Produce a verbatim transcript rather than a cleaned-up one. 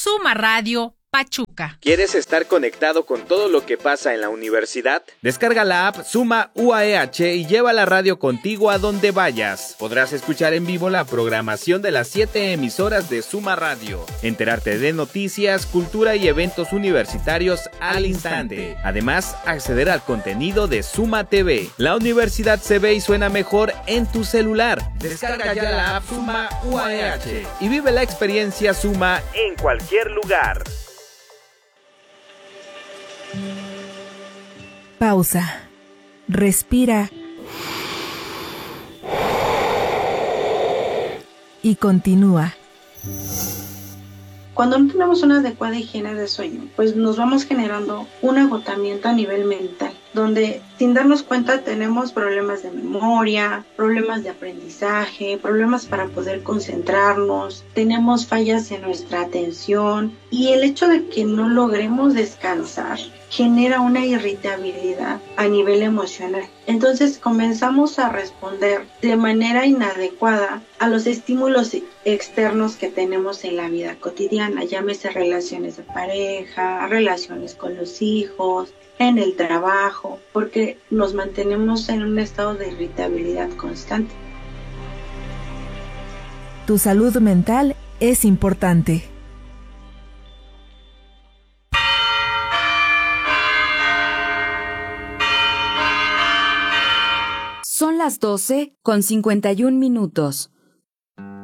Suma Radio Pachuca. ¿Quieres estar conectado con todo lo que pasa en la universidad? Descarga la app Suma U A E H y lleva la radio contigo a donde vayas. Podrás escuchar en vivo la programación de las siete emisoras de Suma Radio, enterarte de noticias, cultura y eventos universitarios al instante. Además, acceder al contenido de Suma T V. La universidad se ve y suena mejor en tu celular. Descarga ya la app Suma U A E H y vive la experiencia Suma en cualquier lugar. Pausa. Respira. Y continúa. Cuando no tenemos una adecuada higiene de sueño, pues nos vamos generando un agotamiento a nivel mental, donde sin darnos cuenta tenemos problemas de memoria, problemas de aprendizaje, problemas para poder concentrarnos, tenemos fallas en nuestra atención y el hecho de que no logremos descansar genera una irritabilidad a nivel emocional. Entonces comenzamos a responder de manera inadecuada a los estímulos externos que tenemos en la vida cotidiana, llámese relaciones de pareja, relaciones con los hijos, en el trabajo, porque nos mantenemos en un estado de irritabilidad constante. Tu salud mental es importante. Son las doce con cincuenta y un minutos.